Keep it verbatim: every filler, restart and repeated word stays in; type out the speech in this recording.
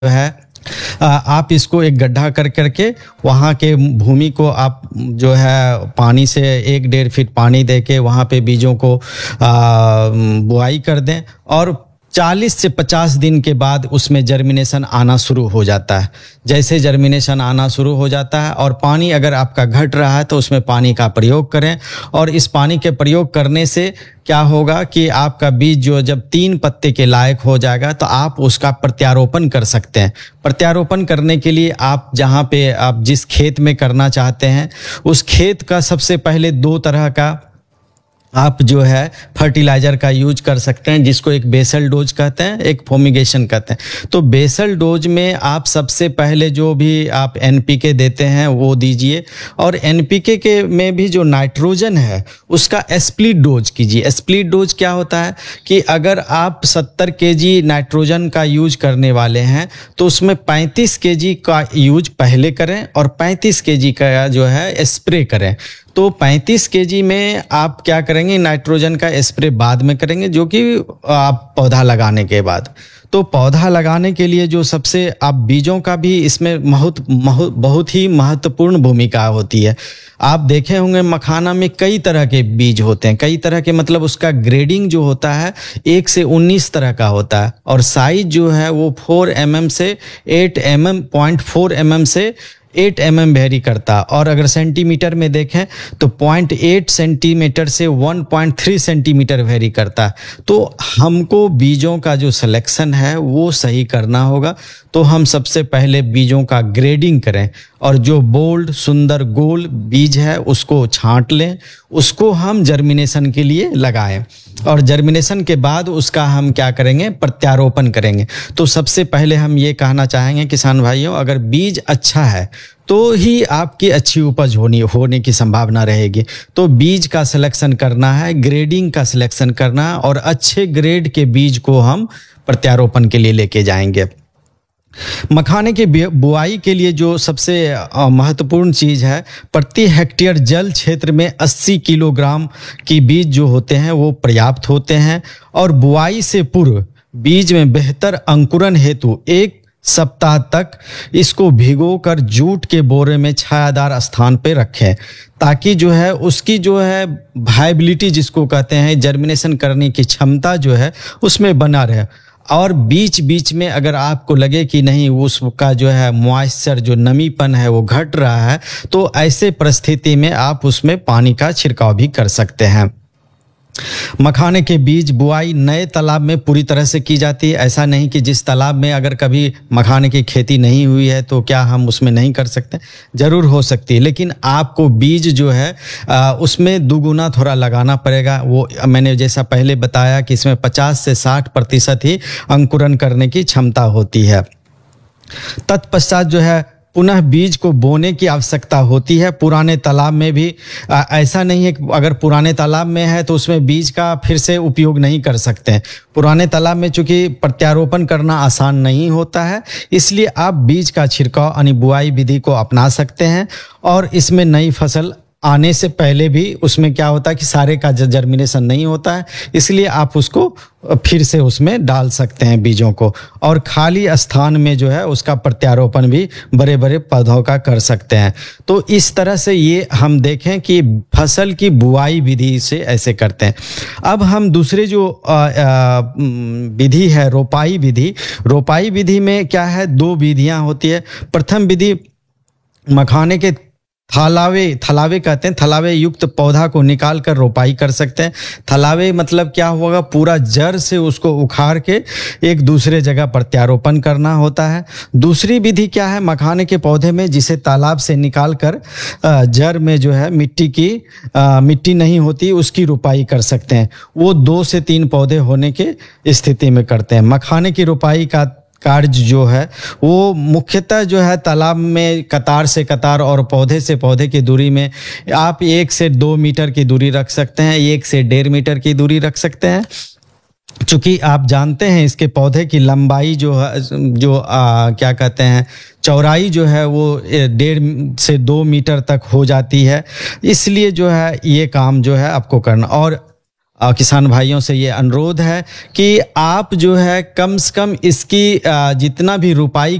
है आ, आप इसको एक गड्ढा कर करके वहाँ के भूमि को आप जो है पानी से एक डेढ़ फीट पानी दे के वहाँ पे बीजों को बुआई कर दें और चालीस से पचास दिन के बाद उसमें जर्मिनेशन आना शुरू हो जाता है। जैसे जर्मिनेशन आना शुरू हो जाता है और पानी अगर आपका घट रहा है तो उसमें पानी का प्रयोग करें। और इस पानी के प्रयोग करने से क्या होगा कि आपका बीज जो जब तीन पत्ते के लायक हो जाएगा तो आप उसका प्रत्यारोपण कर सकते हैं। प्रत्यारोपण करने के लिए आप जहाँ पे आप जिस खेत में करना चाहते हैं उस खेत का सबसे पहले दो तरह का आप जो है फर्टिलाइजर का यूज कर सकते हैं, जिसको एक बेसल डोज कहते हैं, एक फोमिगेशन कहते हैं। तो बेसल डोज में आप सबसे पहले जो भी आप एनपीके देते हैं वो दीजिए और एनपीके के में भी जो नाइट्रोजन है उसका स्प्लिट डोज कीजिए। स्प्लिट डोज क्या होता है कि अगर आप सत्तर केजी नाइट्रोजन का यूज करने वाले हैं तो उसमें पैंतीस केजी का यूज पहले करें और पैंतीस केजी का जो है स्प्रे करें। तो पैंतीस केजी में आप क्या करेंगे, नाइट्रोजन का स्प्रे बाद में करेंगे, जो कि आप पौधा लगाने के बाद। तो पौधा लगाने के लिए जो सबसे आप बीजों का भी इसमें बहुत बहुत ही महत्वपूर्ण भूमिका होती है। आप देखे होंगे मखाना में कई तरह के बीज होते हैं, कई तरह के मतलब उसका ग्रेडिंग जो होता है एक से उन्नीस तरह का होता है और साइज जो है वो फोर एम एम से eight M M point four M M से एट एम एम वेरी करता। और अगर सेंटीमीटर में देखें तो पॉइंट एट सेंटीमीटर से one point three centimetre very करता है। तो हमको बीजों का जो सिलेक्शन है वो सही करना होगा। तो हम सबसे पहले बीजों का ग्रेडिंग करें और जो बोल्ड सुंदर गोल बीज है उसको छांट लें, उसको हम जर्मिनेशन के लिए लगाएं और जर्मिनेशन के बाद उसका हम क्या करेंगे, प्रत्यारोपण करेंगे। तो सबसे पहले हम ये कहना चाहेंगे किसान भाइयों, अगर बीज अच्छा है तो ही आपकी अच्छी उपज होनी होने की संभावना रहेगी। तो बीज का सिलेक्शन करना है, ग्रेडिंग का सिलेक्शन करना है और अच्छे ग्रेड के बीज को हम प्रत्यारोपण के लिए लेके जाएंगे। मखाने की बुआई के लिए जो सबसे महत्वपूर्ण चीज़ है, प्रति हेक्टेयर जल क्षेत्र में अस्सी किलोग्राम की बीज जो होते हैं वो पर्याप्त होते हैं। और बुआई से पूर्व बीज में बेहतर अंकुरण हेतु एक सप्ताह तक इसको भिगोकर जूट के बोरे में छायादार स्थान पे रखें, ताकि जो है उसकी जो है वायबिलिटी जिसको कहते हैं, जर्मिनेशन करने की क्षमता जो है उसमें बना रहे। और बीच बीच में अगर आपको लगे कि नहीं उसका जो है मॉइस्चर जो नमीपन है वो घट रहा है तो ऐसे परिस्थिति में आप उसमें पानी का छिड़काव भी कर सकते हैं। मखाने के बीज बुआई नए तालाब में पूरी तरह से की जाती है। ऐसा नहीं कि जिस तालाब में अगर कभी मखाने की खेती नहीं हुई है तो क्या हम उसमें नहीं कर सकते, जरूर हो सकती है, लेकिन आपको बीज जो है आ, उसमें दुगुना थोड़ा लगाना पड़ेगा। वो मैंने जैसा पहले बताया कि इसमें पचास से साठ प्रतिशत ही अंकुरण करने की क्षमता होती है। तत्पश्चात जो है पुनः बीज को बोने की आवश्यकता होती है। पुराने तालाब में भी आ, ऐसा नहीं है कि अगर पुराने तालाब में है तो उसमें बीज का फिर से उपयोग नहीं कर सकते हैं। पुराने तालाब में चूंकि प्रत्यारोपण करना आसान नहीं होता है, इसलिए आप बीज का छिड़काव यानी बुआई विधि को अपना सकते हैं। और इसमें नई फसल आने से पहले भी उसमें क्या होता है कि सारे का जर्मिनेशन नहीं होता है, इसलिए आप उसको फिर से उसमें डाल सकते हैं बीजों को। और खाली स्थान में जो है उसका प्रत्यारोपण भी बड़े बड़े पौधों का कर सकते हैं। तो इस तरह से ये हम देखें कि फसल की बुआई विधि से ऐसे करते हैं। अब हम दूसरे जो विधि है रोपाई विधि, रोपाई विधि में क्या है, दो विधियां होती है। प्रथम विधि मखाने के थलावे थलावे कहते हैं, थलावे युक्त पौधा को निकाल कर रोपाई कर सकते हैं। थलावे मतलब क्या होगा, पूरा जड़ से उसको उखाड़ के एक दूसरे जगह प्रत्यारोपण करना होता है। दूसरी विधि क्या है, मखाने के पौधे में जिसे तालाब से निकाल कर जड़ में जो है मिट्टी की आ, मिट्टी नहीं होती उसकी रोपाई कर सकते हैं। वो दो से तीन पौधे होने के स्थिति में करते हैं। मखाने की रोपाई का कार्य जो है वो मुख्यतः जो है तालाब में कतार से कतार और पौधे से पौधे की दूरी में आप एक से दो मीटर की दूरी रख सकते हैं, एक से डेढ़ मीटर की दूरी रख सकते हैं। चूंकि आप जानते हैं इसके पौधे की लंबाई जो है जो आ, क्या कहते हैं चौड़ाई जो है वो डेढ़ से दो मीटर तक हो जाती है, इसलिए जो है ये काम जो है आपको करना। और अ, किसान भाइयों से ये अनुरोध है कि आप जो है कम से कम इसकी अ, जितना भी रुपाई